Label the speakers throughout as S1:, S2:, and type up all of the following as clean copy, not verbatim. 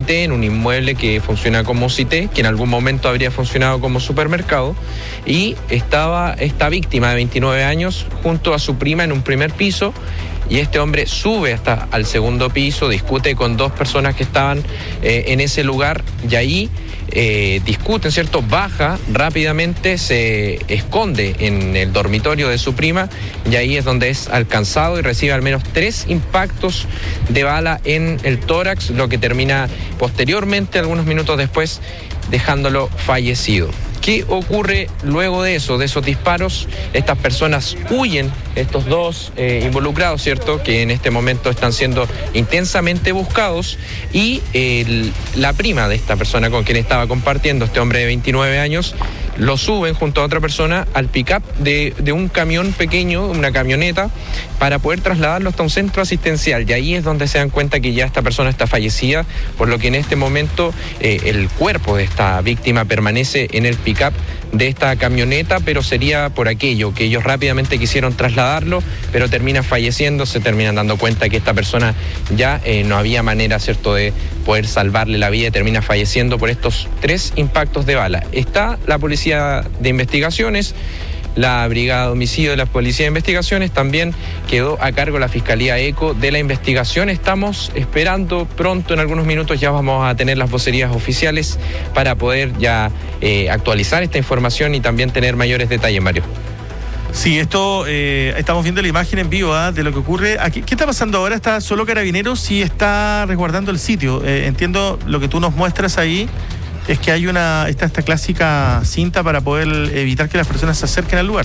S1: Cité, en un inmueble que funciona como Cité, que en algún momento habría funcionado como supermercado, y estaba esta víctima de 29 años junto a su prima en un primer piso, y este hombre sube hasta al segundo piso, discute con dos personas que estaban en ese lugar, y ahí discuten, ¿cierto? Baja rápidamente, se esconde en el dormitorio de su prima, y ahí es donde es alcanzado y recibe al menos 3 impactos de bala en el tórax, lo que termina posteriormente, algunos minutos después, dejándolo fallecido. ¿Qué ocurre luego de eso, de esos disparos? Estas personas huyen, estos dos involucrados, ¿cierto?, que en este momento están siendo intensamente buscados, y la prima de esta persona con quien estaba compartiendo, este hombre de 29 años, lo suben junto a otra persona al pick-up de un camión pequeño, una camioneta, para poder trasladarlo hasta un centro asistencial, y ahí es donde se dan cuenta que ya esta persona está fallecida, por lo que en este momento el cuerpo de esta víctima permanece en el pick-up de esta camioneta, pero sería por aquello que ellos rápidamente quisieron trasladarlo, pero termina falleciendo. Se terminan dando cuenta que esta persona ya no había manera, ¿cierto?, de poder salvarle la vida, y termina falleciendo por estos 3 impactos de bala. Está la Policía de Investigaciones, la Brigada de Homicidio de la Policía de Investigaciones, también quedó a cargo la Fiscalía ECO de la investigación. Estamos esperando pronto, en algunos minutos ya vamos a tener las vocerías oficiales para poder ya actualizar esta información y también tener mayores detalles, Mario.
S2: Sí, esto estamos viendo la imagen en vivo de lo que ocurre aquí. ¿Qué está pasando ahora? ¿Está solo Carabineros y está resguardando el sitio? Entiendo lo que tú nos muestras ahí. Es que hay esta clásica cinta para poder evitar que las personas se acerquen al lugar.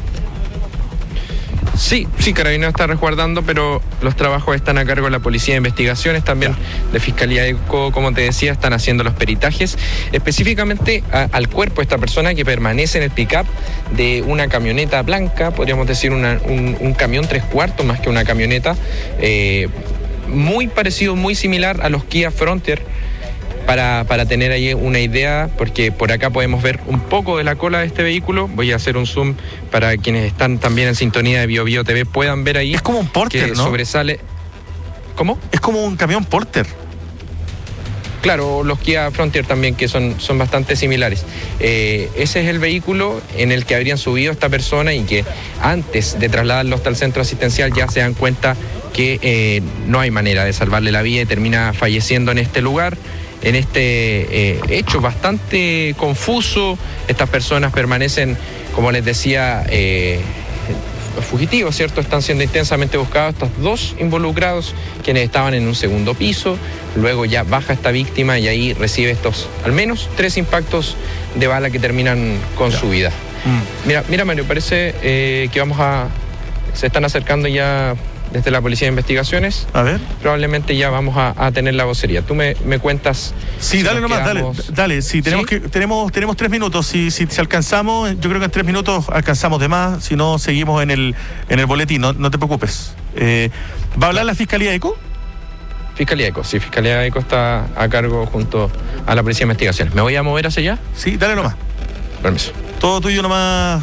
S1: Sí, Carabineros está resguardando, pero los trabajos están a cargo de la Policía de Investigaciones, también de Fiscalía ECO, como te decía, están haciendo los peritajes, específicamente al cuerpo de esta persona que permanece en el pick-up de una camioneta blanca, podríamos decir un camión 3/4 más que una camioneta, muy parecido, muy similar a los Kia Frontier, para tener ahí una idea, porque por acá podemos ver un poco de la cola de este vehículo. Voy a hacer un zoom para quienes están también en sintonía de BioBio TV puedan ver ahí.
S2: Es como un Porter,
S1: que
S2: ¿no?
S1: Sobresale. ¿Cómo?
S2: Es como un camión Porter.
S1: Claro, los Kia Frontier también, que son bastante similares. Ese es el vehículo en el que habrían subido esta persona, y que antes de trasladarlo hasta el centro asistencial ya se dan cuenta que no hay manera de salvarle la vida, y termina falleciendo en este lugar. En este hecho bastante confuso, estas personas permanecen, como les decía, fugitivos, ¿cierto? Están siendo intensamente buscados estos 2 involucrados, quienes estaban en un segundo piso. Luego ya baja esta víctima y ahí recibe estos al menos 3 impactos de bala que terminan con su vida. Mira, Mario, parece que se están acercando ya desde la Policía de Investigaciones. A ver. Probablemente ya vamos a tener la vocería. Tú me cuentas.
S2: Sí, dale nomás, dale. Sí, tenemos 3 minutos. Si alcanzamos, yo creo que en 3 minutos alcanzamos de más. Si no, seguimos en el boletín. No te preocupes. ¿Va a hablar la Fiscalía ECO?
S1: Fiscalía ECO, sí. Fiscalía ECO está a cargo junto a la Policía de Investigaciones. ¿Me voy a mover hacia allá?
S2: Sí, dale nomás.
S1: Permiso.
S2: Todo tuyo nomás.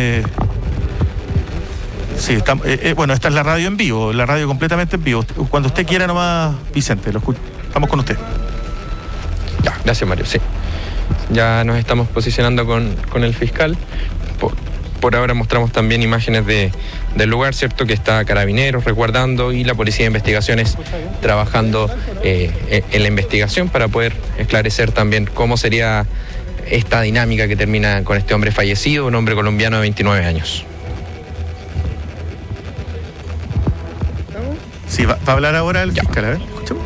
S2: Sí, bueno, esta es la radio en vivo, la radio completamente en vivo. Cuando usted quiera nomás, Vicente, estamos con usted.
S1: Ya, gracias, Mario, sí. Ya nos estamos posicionando con el fiscal. Por ahora mostramos también imágenes del lugar, ¿cierto?, que está Carabineros resguardando, y la Policía de Investigaciones trabajando en la investigación para poder esclarecer también cómo sería esta dinámica que termina con este hombre fallecido, un hombre colombiano de 29 años.
S2: Sí, va a hablar ahora el fiscal, a ver, escuchamos.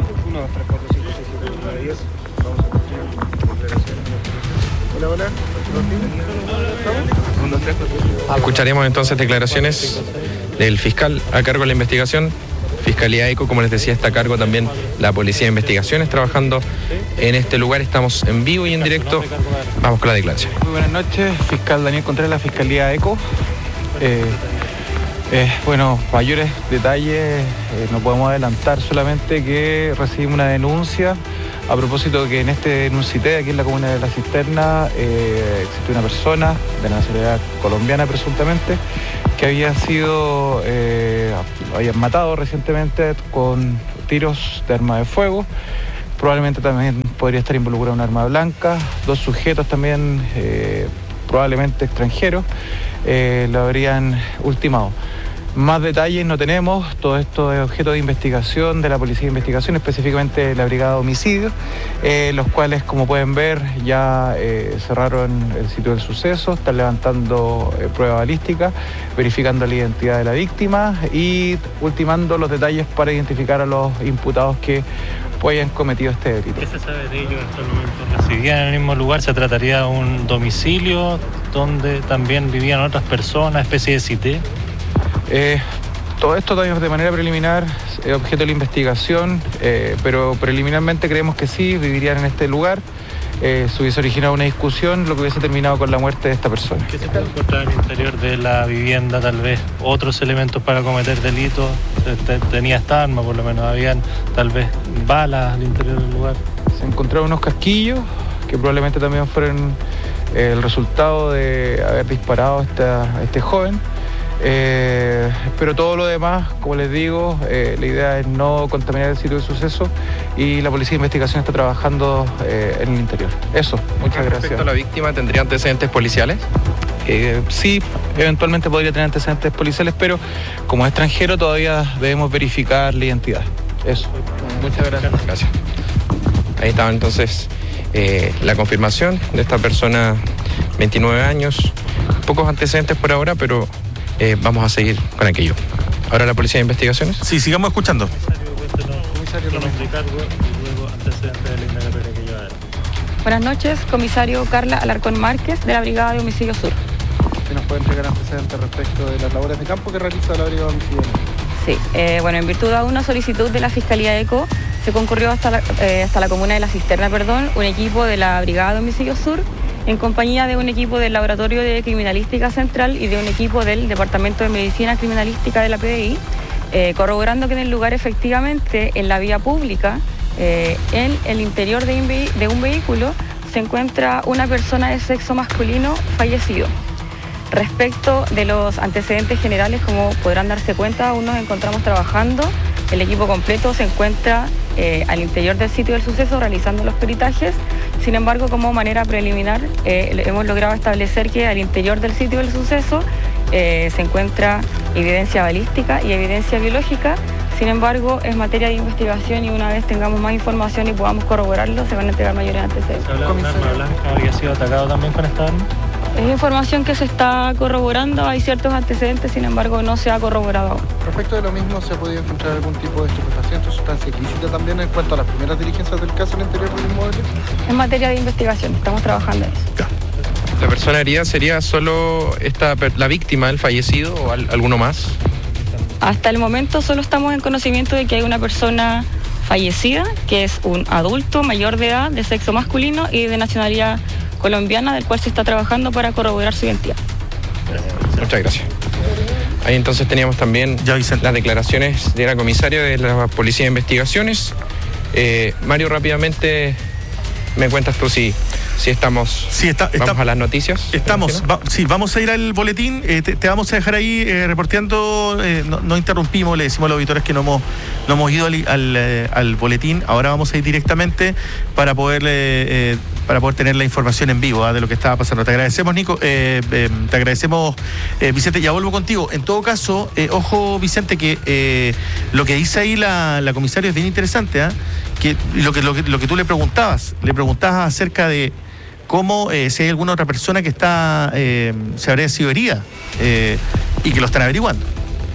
S1: Escucharemos entonces declaraciones del fiscal a cargo de la investigación. Fiscalía ECO, como les decía, está a cargo también la Policía de Investigaciones trabajando en este lugar. Estamos en vivo y en directo. Vamos con la declaración.
S3: Muy buenas noches, fiscal Daniel Contreras, la Fiscalía ECO. Bueno, mayores detalles no podemos adelantar, solamente que recibimos una denuncia a propósito de que en este Nuncité, aquí en la comuna de La Cisterna, existe una persona de nacionalidad colombiana presuntamente que había sido, habían matado recientemente con tiros de arma de fuego. probablemente también podría estar involucrado un arma blanca. 2 sujetos también, probablemente extranjeros, lo habrían ultimado. Más detalles no tenemos, todo esto es objeto de investigación de la Policía de Investigación, específicamente de la Brigada de Homicidios, los cuales, como pueden ver, ya cerraron el sitio del suceso, están levantando prueba balística, verificando la identidad de la víctima y ultimando los detalles para identificar a los imputados que hayan cometido este delito.
S4: ¿Qué se sabe de ellos hasta el momento? ¿Residían en el mismo lugar? ¿Se trataría de un domicilio donde también vivían otras personas, especie de cité?
S3: Todo esto todavía de manera preliminar es objeto de la investigación, pero preliminarmente creemos que sí, vivirían en este lugar. Se hubiese originado una discusión, lo que hubiese terminado con la muerte de esta persona.
S4: ¿Qué se puede encontrar al interior de la vivienda? Tal vez otros elementos para cometer delitos. Tenía esta arma, por lo menos. Habían tal vez balas al interior del lugar.
S3: Se encontraron unos casquillos que probablemente también fueron el resultado de haber disparado a este joven. Pero todo lo demás, como les digo, la idea es no contaminar el sitio de suceso y la Policía de Investigación está trabajando en el interior. Eso, muchas gracias.
S1: Respecto a la víctima, ¿tendría antecedentes policiales?
S3: Sí, eventualmente podría tener antecedentes policiales, pero como extranjero todavía debemos verificar la identidad. Eso.
S1: Muchas gracias. Gracias. Ahí estaba entonces la confirmación de esta persona, 29 años, pocos antecedentes por ahora, pero vamos a seguir con aquello. Ahora la Policía de Investigaciones.
S2: Sí, sigamos escuchando.
S5: Buenas noches, comisario Carla Alarcón Márquez, de la Brigada de Homicidio Sur.
S6: ¿Se nos puede entregar antecedentes respecto de las labores de campo que realiza la Brigada de Homicidio?
S5: Sí, en virtud de una solicitud de la Fiscalía ECO, se concurrió hasta la comuna de La Cisterna, un equipo de la Brigada de Homicidio Sur, en compañía de un equipo del Laboratorio de Criminalística Central y de un equipo del Departamento de Medicina Criminalística de la PDI, corroborando que en el lugar efectivamente, en la vía pública, en el interior de un vehículo, se encuentra una persona de sexo masculino fallecido. Respecto de los antecedentes generales, como podrán darse cuenta, aún nos encontramos trabajando. El equipo completo se encuentra al interior del sitio del suceso realizando los peritajes. Sin embargo, como manera preliminar, hemos logrado establecer que al interior del sitio del suceso se encuentra evidencia balística y evidencia biológica. Sin embargo, es materia de investigación y una vez tengamos más información y podamos corroborarlo, se van a entregar mayores antecedentes.
S4: ¿Se habla de un arma blanca? ¿Habría sido atacado también con esta arma?
S5: Es información que se está corroborando, hay ciertos antecedentes, sin embargo no se ha corroborado aún.
S6: Respecto de lo mismo, ¿se ha podido encontrar algún tipo de estupefaciente o sustancia ilícita también en cuanto a las primeras diligencias del caso en el interior del inmueble?
S5: Es materia de investigación, estamos trabajando en eso.
S1: ¿La persona herida sería solo la víctima, el fallecido o alguno más?
S5: Hasta el momento solo estamos en conocimiento de que hay una persona fallecida, que es un adulto mayor de edad, de sexo masculino y de nacionalidad colombiana, del cual se está trabajando para corroborar su identidad.
S1: Muchas gracias. Ahí entonces teníamos también las declaraciones de la comisaria de la Policía de Investigaciones. Mario, rápidamente me cuentas tú si estamos... ¿Vamos a las noticias?
S2: Estamos, vamos a ir al boletín, te vamos a dejar ahí reporteando, no interrumpimos, le decimos a los auditores que no hemos ido al boletín, ahora vamos a ir directamente para poder tener la información en vivo de lo que estaba pasando. Te agradecemos, Nico, te agradecemos, Vicente, ya vuelvo contigo. En todo caso, ojo, Vicente, que lo que dice ahí la comisaria es bien interesante, que lo que tú le preguntabas acerca de cómo si hay alguna otra persona que se habría sido herida y que lo están averiguando.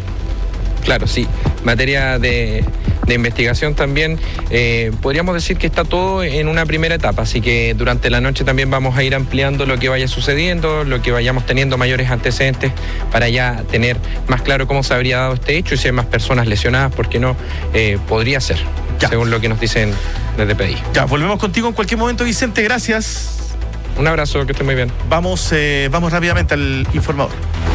S1: Claro, sí. Materia de investigación también, podríamos decir que está todo en una primera etapa, así que durante la noche también vamos a ir ampliando lo que vaya sucediendo, lo que vayamos teniendo mayores antecedentes para ya tener más claro cómo se habría dado este hecho y si hay más personas lesionadas, porque no podría ser, según lo que nos dicen desde PDI.
S2: Ya, volvemos contigo en cualquier momento, Vicente, gracias.
S1: Un abrazo, que esté muy bien.
S2: Vamos rápidamente al informador.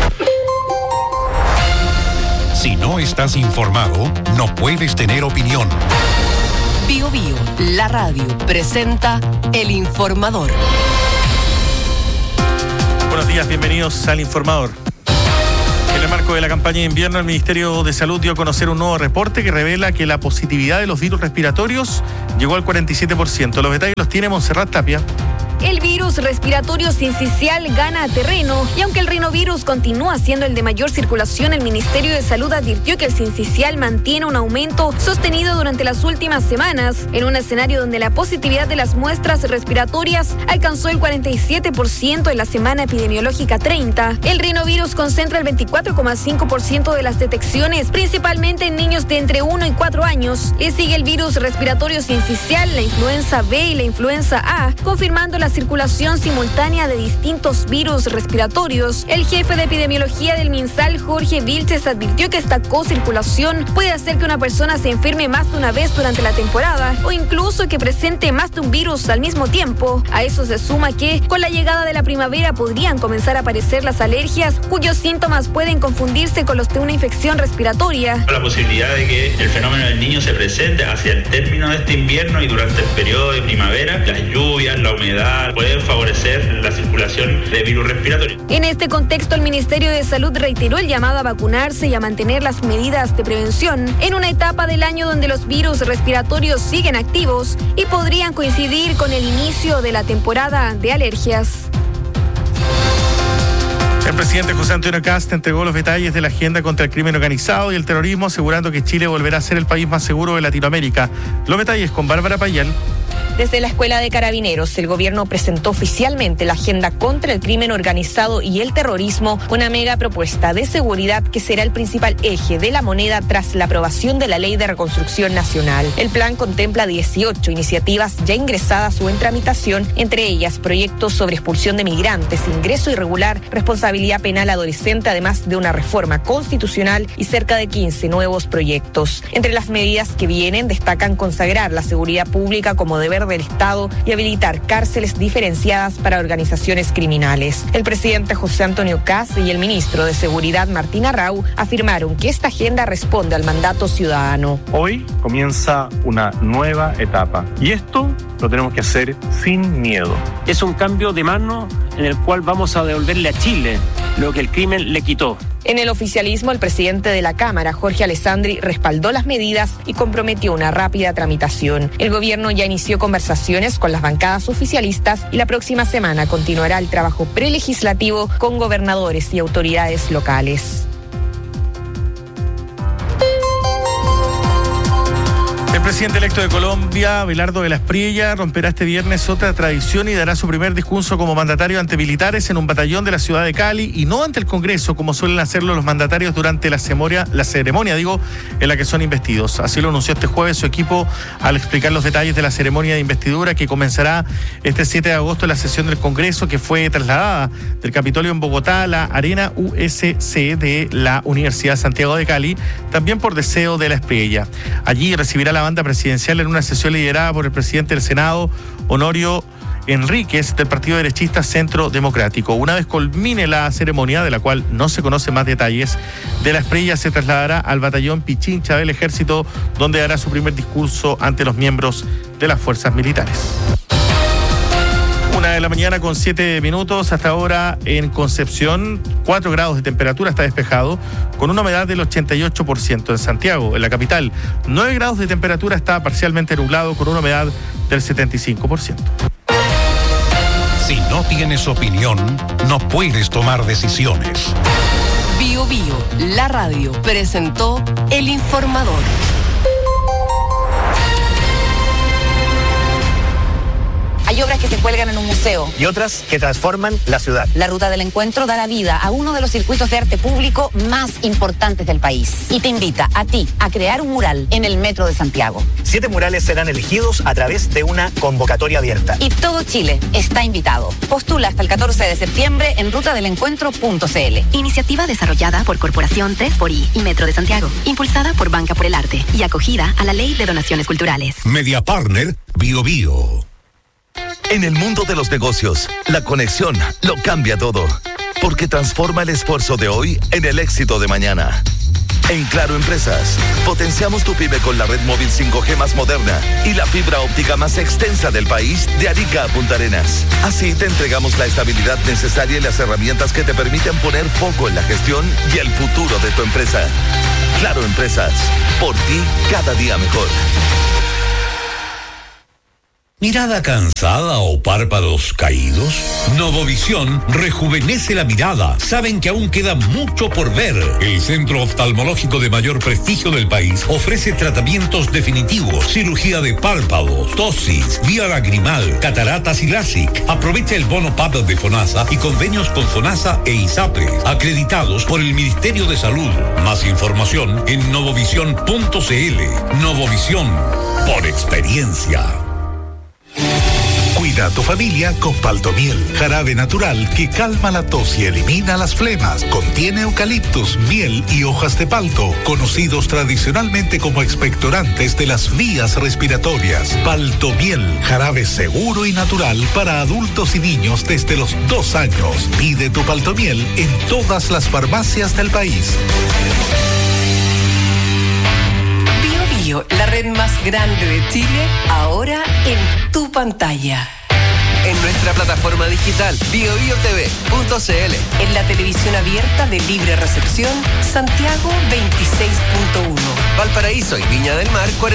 S7: Si no estás informado, no puedes tener opinión.
S8: Bio Bio, la radio, presenta El Informador.
S2: Buenos días, bienvenidos al Informador. En el marco de la campaña de invierno, el Ministerio de Salud dio a conocer un nuevo reporte que revela que la positividad de los virus respiratorios llegó al 47%. Los detalles los tiene Montserrat Tapia.
S9: El virus respiratorio sincicial gana terreno y aunque el rinovirus continúa siendo el de mayor circulación, el Ministerio de Salud advirtió que el sincicial mantiene un aumento sostenido durante las últimas semanas, en un escenario donde la positividad de las muestras respiratorias alcanzó el 47% en la semana epidemiológica 30. El rinovirus concentra el 24,5% de las detecciones, principalmente en niños de entre 1 y 4 años. Le sigue el virus respiratorio sincicial, la influenza B y la influenza A, confirmando la circulación simultánea de distintos virus respiratorios. El jefe de epidemiología del MinSal, Jorge Vilches, advirtió que esta co-circulación puede hacer que una persona se enferme más de una vez durante la temporada o incluso que presente más de un virus al mismo tiempo. A eso se suma que con la llegada de la primavera podrían comenzar a aparecer las alergias, cuyos síntomas pueden confundirse con los de una infección respiratoria.
S10: La posibilidad de que el fenómeno del Niño se presente hacia el término de este invierno y durante el periodo de primavera, las lluvias, la humedad pueden favorecer la circulación de virus respiratorios.
S9: En este contexto, el Ministerio de Salud reiteró el llamado a vacunarse y a mantener las medidas de prevención en una etapa del año donde los virus respiratorios siguen activos y podrían coincidir con el inicio de la temporada de alergias.
S2: El presidente José Antonio Kast entregó los detalles de la agenda contra el crimen organizado y el terrorismo, asegurando que Chile volverá a ser el país más seguro de Latinoamérica. Los detalles con Bárbara Payal.
S11: Desde la Escuela de Carabineros, el gobierno presentó oficialmente la agenda contra el crimen organizado y el terrorismo, una mega propuesta de seguridad que será el principal eje de la moneda tras la aprobación de la Ley de Reconstrucción Nacional. El plan contempla 18 iniciativas ya ingresadas o en tramitación, entre ellas proyectos sobre expulsión de migrantes, ingreso irregular, responsabilidad penal adolescente, además de una reforma constitucional y cerca de 15 nuevos proyectos. Entre las medidas que vienen destacan consagrar la seguridad pública como deber del Estado y habilitar cárceles diferenciadas para organizaciones criminales. El presidente José Antonio Kast y el ministro de Seguridad Martín Arrau afirmaron que esta agenda responde al mandato ciudadano.
S12: Hoy comienza una nueva etapa y esto lo tenemos que hacer sin miedo.
S13: Es un cambio de mano en el cual vamos a devolverle a Chile lo que el crimen le quitó.
S11: En el oficialismo, el presidente de la Cámara, Jorge Alessandri, respaldó las medidas y comprometió una rápida tramitación. El gobierno ya inició conversaciones con las bancadas oficialistas y la próxima semana continuará el trabajo prelegislativo con gobernadores y autoridades locales.
S2: El presidente electo de Colombia, Abelardo de la Espriella, romperá este viernes otra tradición y dará su primer discurso como mandatario ante militares en un batallón de la ciudad de Cali y no ante el Congreso, como suelen hacerlo los mandatarios durante la ceremonia, en la que son investidos. Así lo anunció este jueves su equipo al explicar los detalles de la ceremonia de investidura que comenzará este 7 de agosto en la sesión del Congreso, que fue trasladada del Capitolio en Bogotá a la Arena USC de la Universidad Santiago de Cali, también por deseo de la Espriella. Allí recibirá la banda presidencial en una sesión liderada por el presidente del Senado, Honorio Enríquez, del partido derechista Centro Democrático. Una vez culmine la ceremonia, de la cual no se conocen más detalles, de la Espriella se trasladará al batallón Pichincha del Ejército, donde hará su primer discurso ante los miembros de las fuerzas militares. 1 de la mañana con 7 minutos. Hasta ahora en Concepción, 4 grados de temperatura, está despejado, con una humedad del 88%. En Santiago, en la capital, 9 grados de temperatura, está parcialmente nublado, con una humedad del 75%.
S7: Si no tienes opinión, no puedes tomar decisiones.
S8: Bio Bio, la radio, presentó El Informador.
S14: Hay obras que se cuelgan en un museo.
S15: Y otras que transforman la ciudad.
S14: La Ruta del Encuentro dará vida a uno de los circuitos de arte público más importantes del país. Y te invita a ti a crear un mural en el Metro de Santiago.
S15: 7 murales serán elegidos a través de una convocatoria abierta.
S14: Y todo Chile está invitado. Postula hasta el 14 de septiembre en rutadelencuentro.cl.
S16: Iniciativa desarrollada por Corporación 3xI y Metro de Santiago. Impulsada por Banca por el Arte y acogida a la Ley de Donaciones Culturales.
S7: Media Partner, Bio Bio.
S17: En el mundo de los negocios, la conexión lo cambia todo, porque transforma el esfuerzo de hoy en el éxito de mañana. En Claro Empresas, potenciamos tu pyme con la red móvil 5G más moderna y la fibra óptica más extensa del país, de Arica a Punta Arenas. Así te entregamos la estabilidad necesaria y las herramientas que te permiten poner foco en la gestión y el futuro de tu empresa. Claro Empresas, por ti cada día mejor.
S18: ¿Mirada cansada o párpados caídos? Novovisión rejuvenece la mirada. Saben que aún queda mucho por ver. El centro oftalmológico de mayor prestigio del país ofrece tratamientos definitivos, cirugía de párpados, tosis, vía lagrimal, cataratas y LASIK. Aprovecha el bono PAP de FONASA y convenios con FONASA e ISAPRE, acreditados por el Ministerio de Salud. Más información en novovision.cl. Novovisión, por experiencia.
S19: Cuida a tu familia con Paltomiel, jarabe natural que calma la tos y elimina las flemas. Contiene eucaliptus, miel y hojas de palto, conocidos tradicionalmente como expectorantes de las vías respiratorias. Paltomiel, jarabe seguro y natural para adultos y niños desde los 2 años. Pide tu Paltomiel en todas las farmacias del país.
S8: La red más grande de Chile, ahora en tu pantalla.
S20: En nuestra plataforma digital biobiotv.cl.
S8: En la televisión abierta de libre recepción, Santiago 26.1.
S20: Valparaíso y Viña del Mar 40.